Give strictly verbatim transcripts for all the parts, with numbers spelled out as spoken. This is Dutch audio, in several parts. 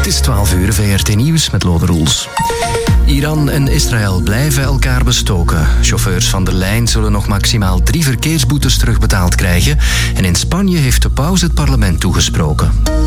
Het is twaalf uur, V R T Nieuws met Lode Roels. Iran en Israël blijven elkaar bestoken. Chauffeurs van de lijn zullen nog maximaal drie verkeersboetes terugbetaald krijgen. En in Spanje heeft de paus het parlement toegesproken.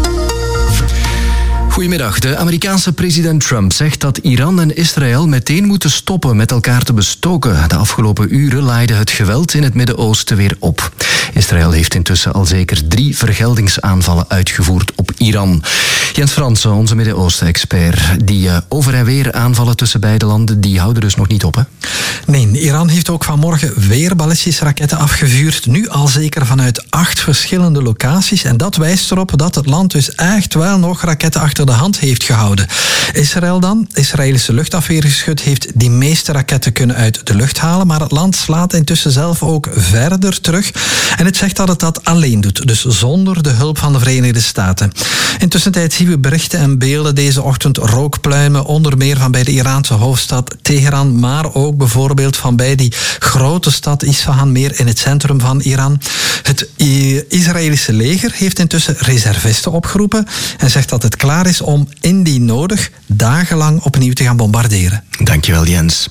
Goedemiddag. De Amerikaanse president Trump zegt dat Iran en Israël meteen moeten stoppen met elkaar te bestoken. De afgelopen uren laaide het geweld in het Midden-Oosten weer op. Israël heeft intussen al zeker drie vergeldingsaanvallen uitgevoerd op Iran. Jens Fransen, onze Midden-Oosten-expert. Die uh, over en weer aanvallen tussen beide landen, die houden dus nog niet op, hè? Nee, Iran heeft ook vanmorgen weer ballistische raketten afgevuurd. Nu al zeker vanuit acht verschillende locaties. En dat wijst erop dat het land dus echt wel nog raketten achter de hand heeft gehouden. Israël dan? Israëlische luchtafweergeschut heeft die meeste raketten kunnen uit de lucht halen, maar het land slaat intussen zelf ook verder terug. En het zegt dat het dat alleen doet, dus zonder de hulp van de Verenigde Staten. Intussen tijd zien we berichten en beelden deze ochtend rookpluimen, onder meer van bij de Iraanse hoofdstad Teheran, maar ook bijvoorbeeld van bij die grote stad Isfahan, meer in het centrum van Iran. Het Israëlische leger heeft intussen reservisten opgeroepen en zegt dat het klaar is om indien nodig dagenlang opnieuw te gaan bombarderen. Dankjewel, Jens.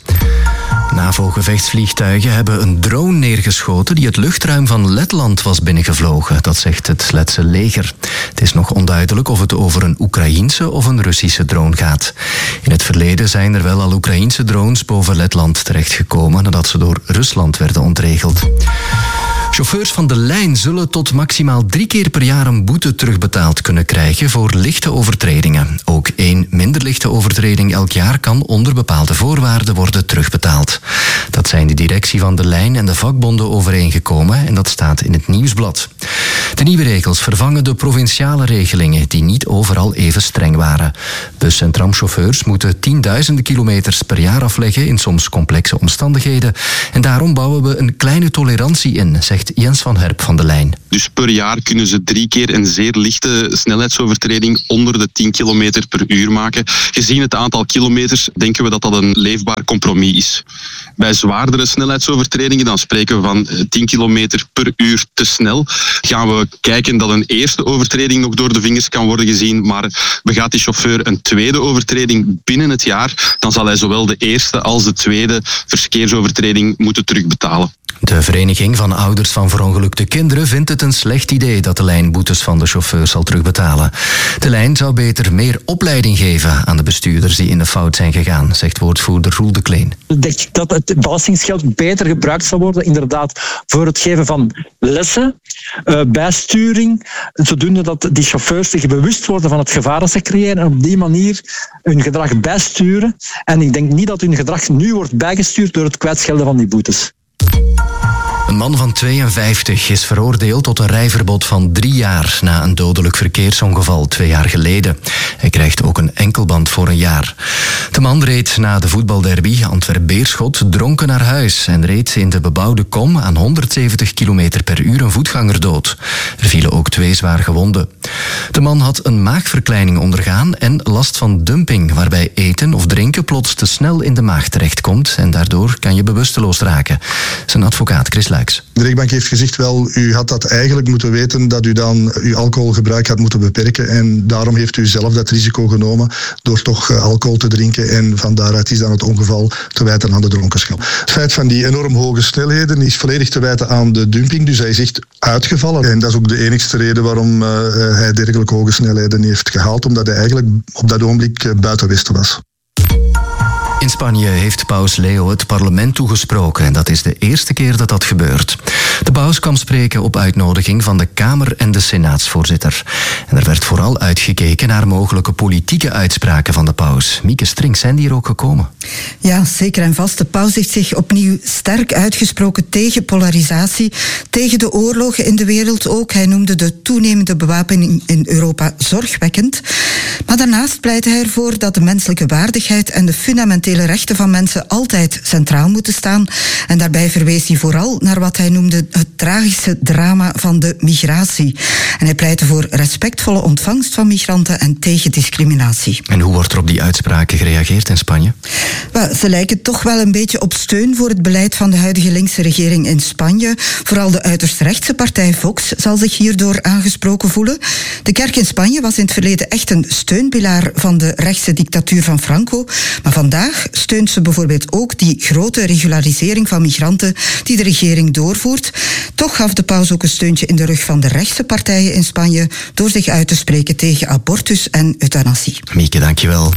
NAVO-gevechtsvliegtuigen hebben een drone neergeschoten die het luchtruim van Letland was binnengevlogen. Dat zegt het Letse leger. Het is nog onduidelijk of het over een Oekraïense of een Russische drone gaat. In het verleden zijn er wel al Oekraïense drones boven Letland terechtgekomen nadat ze door Rusland werden ontregeld. Chauffeurs van de lijn zullen tot maximaal drie keer per jaar een boete terugbetaald kunnen krijgen voor lichte overtredingen. Ook één minder lichte overtreding elk jaar kan onder bepaalde voorwaarden worden terugbetaald. Dat zijn de directie van de lijn en de vakbonden overeengekomen en dat staat in het Nieuwsblad. De nieuwe regels vervangen de provinciale regelingen die niet overal even streng waren. Bus- en tramchauffeurs moeten tienduizenden kilometers per jaar afleggen in soms complexe omstandigheden. En daarom bouwen we een kleine tolerantie in, zegt Jens van Herp van de lijn. Dus per jaar kunnen ze drie keer een zeer lichte snelheidsovertreding onder de tien kilometer per uur maken. Gezien het aantal kilometers denken we dat dat een leefbaar compromis is. Bij zwaardere snelheidsovertredingen, dan spreken we van tien kilometer per uur te snel, gaan we kijken dat een eerste overtreding nog door de vingers kan worden gezien, maar begaat die chauffeur een tweede overtreding binnen het jaar, dan zal hij zowel de eerste als de tweede verkeersovertreding moeten terugbetalen. De Vereniging van Ouders van Verongelukte Kinderen vindt het een slecht idee dat de lijn boetes van de chauffeurs zal terugbetalen. De lijn zou beter meer opleiding geven aan de bestuurders die in de fout zijn gegaan, zegt woordvoerder Roel de Kleen. Ik denk dat het belastingsgeld beter gebruikt zal worden, inderdaad, voor het geven van lessen, uh, bijsturing, zodoende dat die chauffeurs zich bewust worden van het gevaar dat ze creëren en op die manier hun gedrag bijsturen. En ik denk niet dat hun gedrag nu wordt bijgestuurd door het kwijtschelden van die boetes. Een man van tweeënvijftig is veroordeeld tot een rijverbod van drie jaar na een dodelijk verkeersongeval twee jaar geleden. Hij krijgt ook een enkelband voor een jaar. De man reed na de voetbalderby Antwerp-Beerschot dronken naar huis en reed in de bebouwde kom aan honderdzeventig kilometer per uur een voetganger dood. Er vielen ook twee zwaar gewonden. De man had een maagverkleining ondergaan en last van dumping, waarbij eten of drinken plots te snel in de maag terechtkomt en daardoor kan je bewusteloos raken. Zijn advocaat Chris Luijks. De rechtbank heeft gezegd, wel, u had dat eigenlijk moeten weten dat u dan uw alcoholgebruik had moeten beperken en daarom heeft u zelf dat risico genomen door toch alcohol te drinken en van daaruit is dan het ongeval te wijten aan de dronkenschap. Het feit van die enorm hoge snelheden is volledig te wijten aan de dumping, dus hij is echt uitgevallen en dat is ook de enigste reden waarom uh, hij dergelijke hoge snelheden heeft gehaald, omdat hij eigenlijk op dat ogenblik uh, buiten Westen was. In Spanje heeft paus Leo het parlement toegesproken en dat is de eerste keer dat dat gebeurt. De paus kwam spreken op uitnodiging van de Kamer- en de Senaatsvoorzitter. En er werd vooral uitgekeken naar mogelijke politieke uitspraken van de paus. Mieke Strink, zijn die er ook gekomen? Ja, zeker en vast. De paus heeft zich opnieuw sterk uitgesproken tegen polarisatie, tegen de oorlogen in de wereld ook. Hij noemde de toenemende bewapening in Europa zorgwekkend. Maar daarnaast pleit hij ervoor dat de menselijke waardigheid en de fundamentele fundamentele rechten van mensen altijd centraal moeten staan. En daarbij verwees hij vooral naar wat hij noemde het tragische drama van de migratie. En hij pleitte voor respectvolle ontvangst van migranten en tegen discriminatie. En hoe wordt er op die uitspraken gereageerd in Spanje? Wel, ze lijken toch wel een beetje op steun voor het beleid van de huidige linkse regering in Spanje. Vooral de uiterst rechtse partij Vox zal zich hierdoor aangesproken voelen. De kerk in Spanje was in het verleden echt een steunpilaar van de rechtse dictatuur van Franco. Maar vandaag steunt ze bijvoorbeeld ook die grote regularisering van migranten die de regering doorvoert. Toch gaf de paus ook een steuntje in de rug van de rechtse partijen in Spanje door zich uit te spreken tegen abortus en euthanasie. Mieke, dankjewel.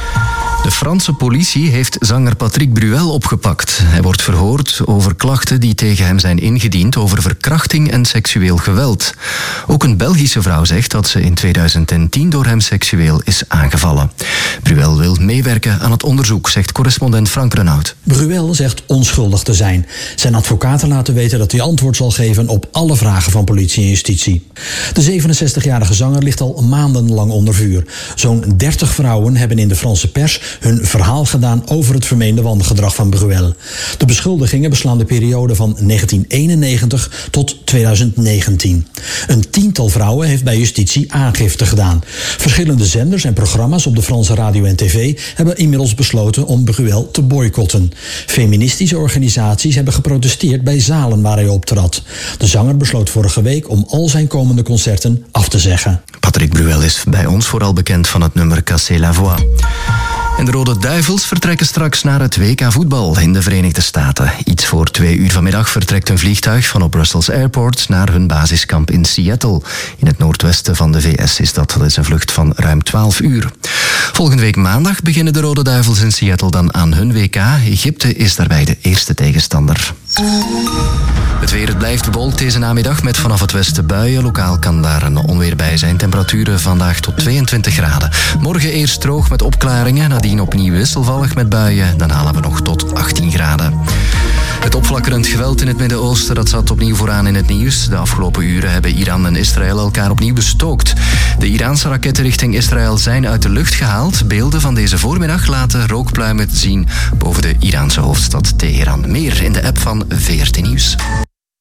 De Franse politie heeft zanger Patrick Bruel opgepakt. Hij wordt verhoord over klachten die tegen hem zijn ingediend over verkrachting en seksueel geweld. Ook een Belgische vrouw zegt dat ze in tweeduizend tien door hem seksueel is aangevallen. Bruel wil meewerken aan het onderzoek, zegt correspondent Frank Renaud. Bruel zegt onschuldig te zijn. Zijn advocaten laten weten dat hij antwoord zal geven op alle vragen van politie en justitie. De zevenenzestigjarige zanger ligt al maandenlang onder vuur. Zo'n dertig vrouwen hebben in de Franse pers hun verhaal gedaan over het vermeende wangedrag van Bruel. De beschuldigingen beslaan de periode van negentien eenennegentig tot tweeduizend negentien. Een tiental vrouwen heeft bij justitie aangifte gedaan. Verschillende zenders en programma's op de Franse radio en tv hebben inmiddels besloten om Bruel te boycotten. Feministische organisaties hebben geprotesteerd bij zalen waar hij optrad. De zanger besloot vorige week om al zijn komende concerten af te zeggen. Patrick Bruel is bij ons vooral bekend van het nummer Casser la Voix. En de Rode Duivels vertrekken straks naar het W K voetbal in de Verenigde Staten. Iets voor twee uur vanmiddag vertrekt een vliegtuig van op Brussels Airport naar hun basiskamp in Seattle. In het noordwesten van de V S is dat. Dat is een vlucht van ruim twaalf uur. Volgende week maandag beginnen de Rode Duivels in Seattle dan aan hun W K. Egypte is daarbij de eerste tegenstander. Het weer, het blijft bewolkt deze namiddag met vanaf het westen buien. Lokaal kan daar een onweer bij zijn. Temperaturen vandaag tot tweeëntwintig graden. Morgen eerst droog met opklaringen. Nadien opnieuw wisselvallig met buien. Dan halen we nog tot achttien graden. Het opflakkerend geweld in het Midden-Oosten, dat zat opnieuw vooraan in het nieuws. De afgelopen uren hebben Iran en Israël elkaar opnieuw bestookt. De Iraanse raketten richting Israël zijn uit de lucht gehaald. Beelden van deze voormiddag laten rookpluimen zien boven de Iraanse hoofdstad Teheran. Meer in de app van V R T Nieuws.